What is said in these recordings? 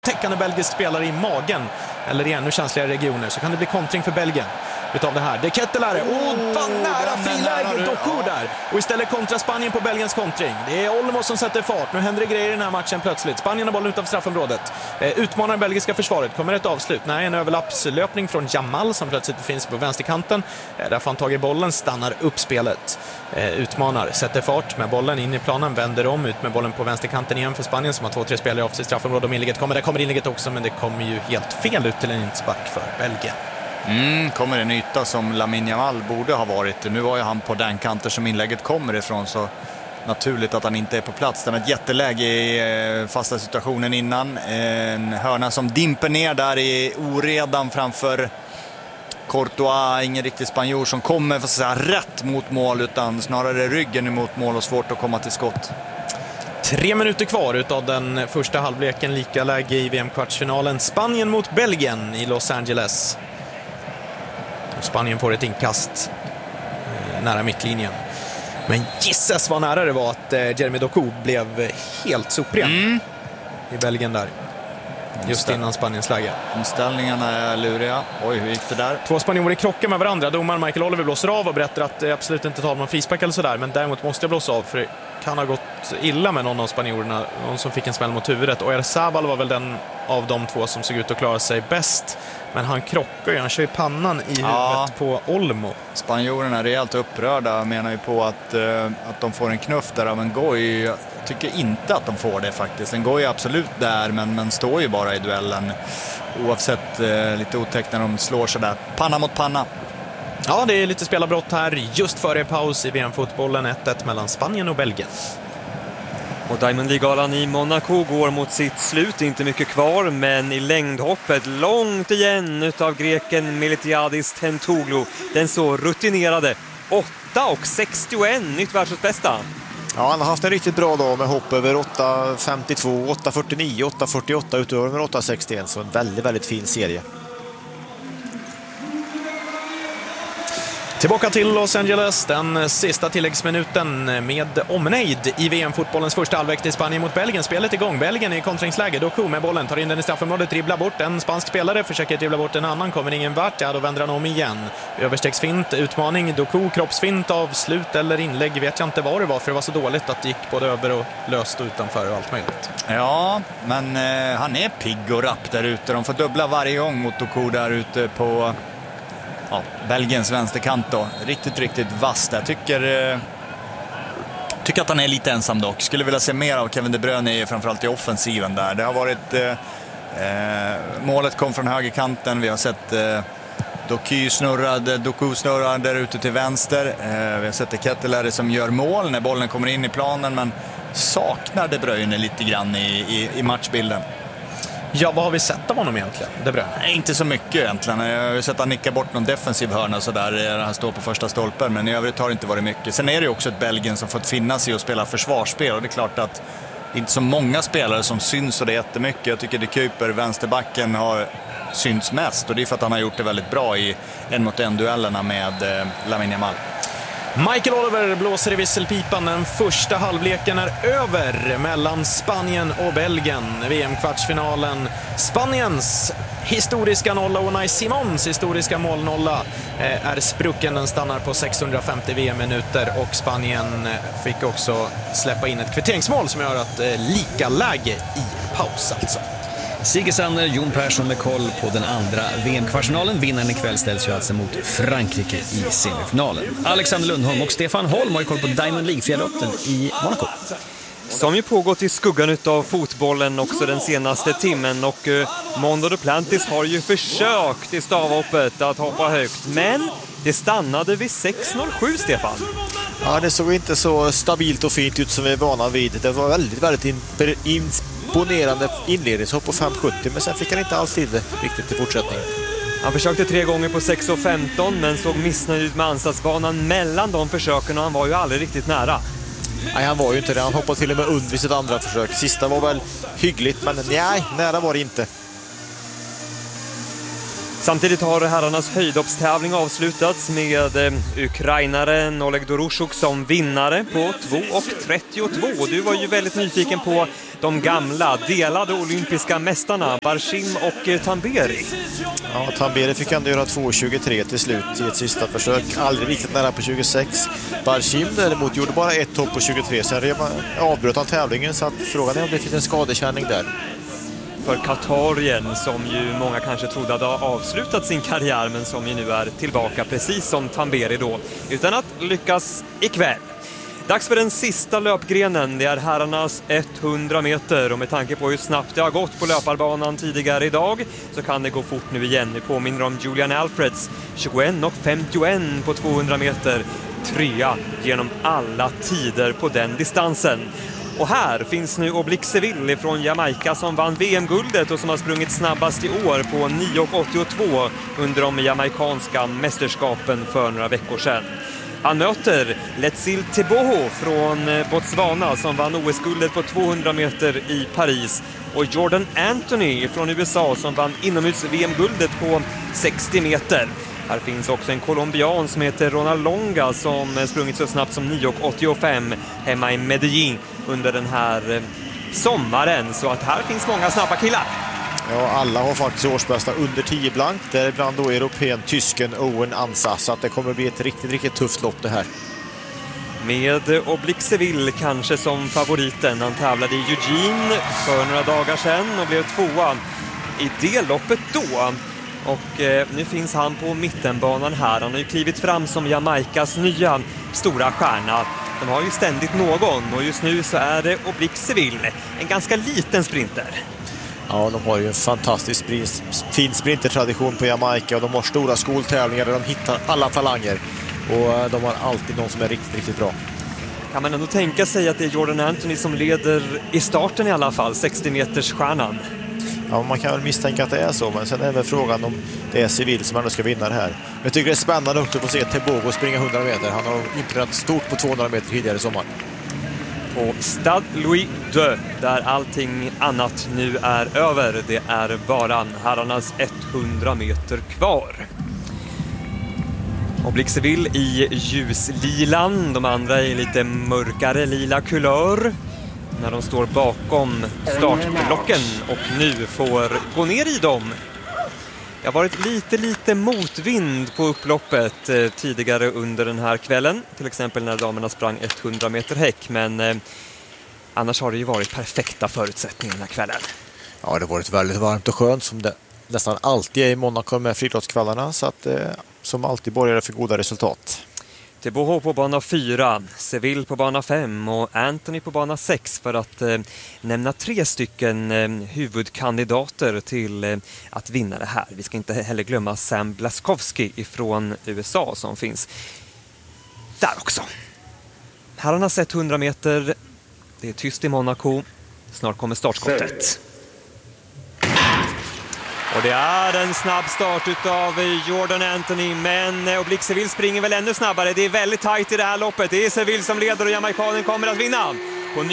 täckande belgisk spelare i magen eller i ännu känsligare regioner, så kan det bli kontring för Belgien utav det här. Det är Kettelare. Vad nära friläge Doku där. Och istället kontra Spanien på Belgiens kontring. Det är Olmo som sätter fart. Nu händer det grejer i den här matchen plötsligt. Spanien har bollen utanför straffområdet. Utmanar det belgiska försvaret. Kommer ett avslut? Nej, en överlappslöpning från Jamal som plötsligt finns på vänsterkanten. Där får han tag i bollen, stannar upp spelet. Utmanar, sätter fart med bollen in i planen, vänder om, ut med bollen på vänsterkanten igen för Spanien som har 2-3 spelare av sig straffområdet. Om inlägget kommer, där kommer inlägget också, men det kommer ju helt fel ut till en inspark för Belgien. Kommer en yta som Lamine Yamal borde ha varit. Nu var ju han på den kanten som inlägget kommer ifrån, så naturligt att han inte är på plats. Det var ett jätteläge i fasta situationen innan. En hörna som dimper ner där i oredan framför Courtois. Ingen riktig spanjor som kommer för att säga rätt mot mål, utan snarare ryggen emot mål och svårt att komma till skott. 3 minuter kvar utav den första halvleken, lika läge i VM-kvartsfinalen. Spanien mot Belgien i Los Angeles. Spanien får ett inkast nära mittlinjen. Men gissas vad nära det var att Jeremy Doku blev helt sopren i Belgien där. Just innan Spaniens läge. Inställningarna är luriga. Oj, hur gick det där? 2 spanjorer krockar med varandra. Domaren Michael Oliver blåser av och berättar att det absolut inte tar någon frispark eller sådär. Men däremot måste jag blåsa av, för det kan ha gått illa med någon av spanjorerna. Någon som fick en smäll mot huvudet. Och Oyarzabal var väl den av de 2 som såg ut att klara sig bäst. Men han krockar ju, han kör i pannan i huvudet på Olmo. Spanjorerna är rejält upprörda, menar ju på att de får en knuff där av en Goy. Jag tycker inte att de får det faktiskt. En Goy är absolut där, men står ju bara i duellen. Oavsett lite otäckt när de slår sig där. Panna mot panna. Ja, det är lite spelarbrott här just före paus i VM-fotbollen. 1-1 mellan Spanien och Belgien. Och Diamond League-galan i Monaco går mot sitt slut, inte mycket kvar, men i längdhoppet långt igen utav greken Miltiadis Tentoglou. Den så rutinerade 8,61, nytt världsbästa. Ja, han har haft en riktigt bra dag med hopp över 8,52, 8,49, 8,48 utöver med 8,61, så en väldigt, väldigt fin serie. Tillbaka till Los Angeles, den sista tilläggsminuten med omnejd i VM-fotbollens första halvlek i Spanien mot Belgien. Spelet igång, Belgien i kontringsläge. Doku med bollen, tar in den i straffområdet, dribblar bort en spansk spelare, försöker dribbla bort en annan, kommer ingen vart. Ja, då vänder han om igen. Överstegsfint, utmaning, Doku, kroppsfint, avslut eller inlägg, vet jag inte vad det var, för det var så dåligt att det gick både över och löst och utanför och allt möjligt. Ja, men han är pigg och rapp där ute. De får dubbla varje gång mot Doku där ute på Belgiens vänsterkant då. Riktigt vasst. Jag tycker att han är lite ensam dock. Skulle vilja se mer av Kevin De Bruyne, framförallt i offensiven där. Det har varit målet kom från högerkanten. Vi har sett Doku snurrar där ute till vänster. Vi har sett Kettelare som gör mål när bollen kommer in i planen, men saknar De Bruyne lite grann i matchbilden. Ja, vad har vi sett av honom egentligen? Det bra. Nej, inte så mycket egentligen. Jag har sett att han nickar bort någon defensiv hörna så där han står på första stolpen, men i övrigt har det inte varit mycket. Sen är det ju också ett Belgien som fått finna sig och spela försvarsspel, och det är klart att det är inte så många spelare som syns, och det är jättemycket. Jag tycker De Kuiper, vänsterbacken, har synts mest, och det är för att han har gjort det väldigt bra i 1-mot-1-duellerna med Lamine Yamal. Michael Oliver blåser i visselpipan. Den första halvleken är över mellan Spanien och Belgien. VM-kvartsfinalen. Spaniens historiska nolla och Unai Simons historiska målnolla är sprucken. Den stannar på 650 VM-minuter, och Spanien fick också släppa in ett kvitteringsmål som gör att lika läge i paus alltså. Sigge Sander, Jon Persson med koll på den andra VM-kvartsfinalen. Vinnaren ikväll ställs ju alltså mot Frankrike i semifinalen. Alexander Lundholm och Stefan Holm har ju koll på Diamond League-frialotten i Monaco. Som ju pågått i skuggan utav fotbollen också den senaste timmen, och Mondo Duplantis har ju försökt i stavhoppet att hoppa högt, men det stannade vid 6,07, Stefan. Ja, det såg inte så stabilt och fint ut som vi är vana vid. Det var väldigt imponerande inledningshopp på 5,70, men sen fick han inte alltid riktigt i fortsättningen. Han försökte 3 gånger på 6,15, men såg missnöjd ut med ansatsbanan mellan de försöken, och han var ju aldrig riktigt nära. Nej, han var ju inte det. Han hoppade till och med under sitt andra försök. Sista var väl hyggligt, men nej, nära var det inte. Samtidigt har herrarnas höjdhoppstävling avslutats med ukrainaren Oleg Doroshuk som vinnare på 2,32. Du var ju väldigt nyfiken på de gamla delade olympiska mästarna Barshim och Tamberi. Ja, Tamberi fick ändå göra 2.23 till slut i ett sista försök. Aldrig riktigt nära på 26. Barshim däremot gjorde bara ett topp på 23. Sen avbröt han tävlingen, så att frågan är om det finns en skadekänning där. För katarien, som ju många kanske trodde hade avslutat sin karriär, men som ju nu är tillbaka precis som Tamberi då, utan att lyckas ikväll. Dags för den sista löpgrenen, det är herrarnas 100 meter, och med tanke på hur snabbt det har gått på löparbanan tidigare idag så kan det gå fort nu igen. Vi påminner om Julian Alfreds 21.51 på 200 meter, trea genom alla tider på den distansen. Och här finns nu Oblique Seville från Jamaica som vann VM-guldet och som har sprungit snabbast i år på 9.82 under de jamaikanska mästerskapen för några veckor sedan. Han möter Letsil Teboho från Botswana som vann OS-guldet på 200 meter i Paris, och Jordan Anthony från USA som vann inomhus-VM-guldet på 60 meter. Här finns också en colombian som heter Ronald Longa som sprungit så snabbt som 9.85 hemma i Medellin under den här sommaren. Så att här finns många snabba killar. Ja, alla har faktiskt årsbästa under 10 blankt. Däribland då europeen, tysken Owen Ansa. Så att det kommer bli ett riktigt tufft lopp det här. Med Oblique Seville kanske som favoriten. Han tävlade i Eugene för några dagar sedan och blev tvåa i det loppet då. Och nu finns han på mittenbanan här. Han har ju klivit fram som Jamaicas nya stora stjärna. De har ju ständigt någon, och just nu så är det Oblique Seville, en ganska liten sprinter. Ja, de har ju en fantastisk fin sprintertradition på Jamaica, och de har stora skoltävlingar där de hittar alla talanger. Och de har alltid någon som är riktigt bra. Kan man ändå tänka sig att det är Jordan Anthony som leder i starten i alla fall, 60 meters stjärnan? Ja, man kan väl misstänka att det är så, men sen är väl frågan om det är Seville som ändå ska vinna det här. Jag tycker det är spännande också att få se Tebogo springa 100 meter. Han har imponerat stort på 200 meter tidigare i sommar. På Stade Louis II, där allting annat nu är över. Det är bara herrarnas 100 meter kvar. Oblique Seville i ljuslilan, de andra i lite mörkare lila kulör. När de står bakom startblocken och nu får gå ner i dem. Det har varit lite motvind på upploppet tidigare under den här kvällen. Till exempel när damerna sprang 100 meter häck. Men annars har det ju varit perfekta förutsättningar den här kvällen. Ja, det har varit väldigt varmt och skönt som det nästan alltid är i Monaco med friidrottskvällarna. Så att som alltid börjar för goda resultat. Teboho på bana 4, Seville på bana 5 och Anthony på bana 6 för att nämna 3 stycken huvudkandidater till att vinna det här. Vi ska inte heller glömma Sam Blaskowski ifrån USA som finns där också. Herrarnas 100 meter, det är tyst i Monaco. Snart kommer startskottet. Och det är en snabb start utav Jordan Anthony, men Oblique Seville springer väl ännu snabbare. Det är väldigt tajt i det här loppet. Det är Seville som leder och jamaikanen kommer att vinna på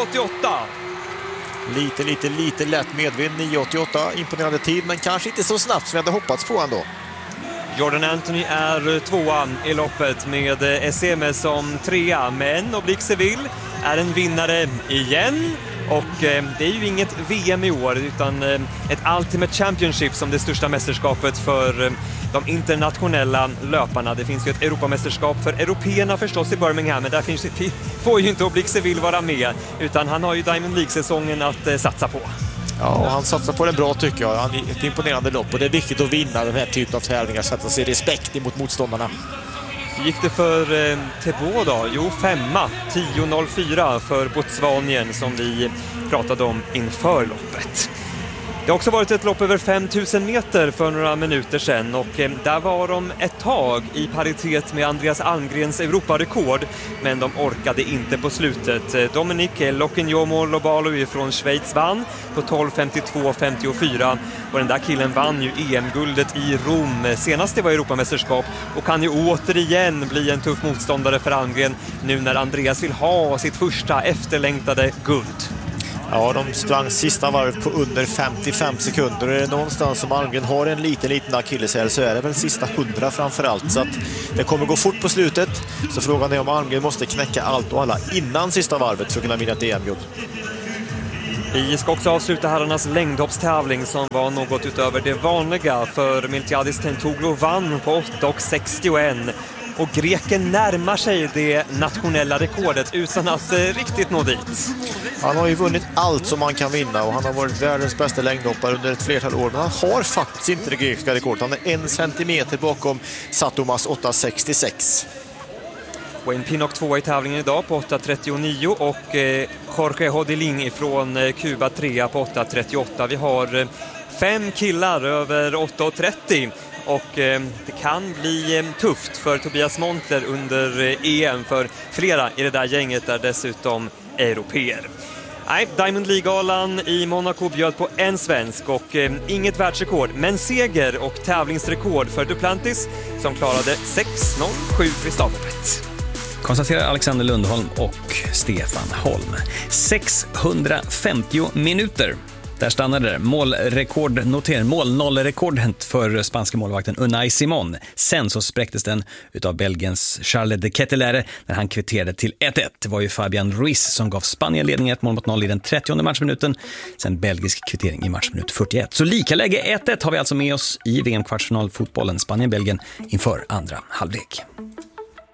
9.88. Lite lätt medvind, 9.88. Imponerande tid, men kanske inte så snabbt som vi hade hoppats på ändå. Jordan Anthony är tvåa i loppet med SM som trea, men Oblique Seville är en vinnare igen. Och det är ju inget VM i år utan ett Ultimate Championship som det största mästerskapet för de internationella löparna. Det finns ju ett Europamästerskap för européerna förstås i Birmingham, men där får ju inte Oblique Seville vara med, utan han har ju Diamond League-säsongen att satsa på. Ja, och han satsar på det bra tycker jag. Han är ett imponerande lopp och det är viktigt att vinna den här typen av tävlingar, sätta sig respekt emot motståndarna. Gick det för Teboho då? Jo, 5:a, 10.04 för Botswanien som vi pratade om inför loppet. Det har också varit ett lopp över 5000 meter för några minuter sedan och där var de ett tag i paritet med Andreas Almgrens Europarekord, men de orkade inte på slutet. Dominique Lokenjomo Lobalo från Schweiz vann på 12.52.54 och den där killen vann ju EM-guldet i Rom senast det var Europamästerskap och kan ju återigen bli en tuff motståndare för Almgren nu när Andreas vill ha sitt första efterlängtade guld. Ja, de sprang sista varvet på under 55 sekunder. Och är det någonstans som Almgren har en liten akilleshäl så är det väl sista 100 framförallt. Så att det kommer gå fort på slutet. Så frågan är om Almgren måste knäcka allt och alla innan sista varvet för att kunna vinna ett EM-guld. Vi ska också avsluta herrarnas längdhoppstävling som var något utöver det vanliga, för Miltiadis Tentoglou vann på 8,61 och greken närmar sig det nationella rekordet utan att riktigt nå dit. Han har ju vunnit allt som man kan vinna och han har varit världens bästa längdhoppare under ett flertal år, men han har faktiskt inte det grekiska rekordet. Han är 1 centimeter bakom Satomas 8,66. Wayne Pinnock 2 i tävlingen idag på 8,39 och Jorge Hodelin från Kuba 3 på 8,38. Vi har 5 killar över 8,30 och det kan bli tufft för Tobias Montler under EM, för flera i det där gänget är dessutom europeer. Nej, Diamond League-galan i Monaco bjöd på en svensk och inget världsrekord, men seger och tävlingsrekord för Duplantis som klarade 6,07 vid starthoppet. Konstaterar Alexander Lundholm och Stefan Holm. 650 minuter. Där stannade det. Mål-noll-rekord för spanska målvakten Unai Simon. Sen så spräcktes den utav Belgiens Charles de Ketelaere när han kvitterade till 1-1. Det var ju Fabian Ruiz som gav Spanien ledning 1-0 i den 30:e matchminuten. Sen belgisk kvittering i matchminut 41. Så lika läge 1-1 har vi alltså med oss i VM-kvartsfinalfotbollen Spanien-Belgien inför andra halvlek.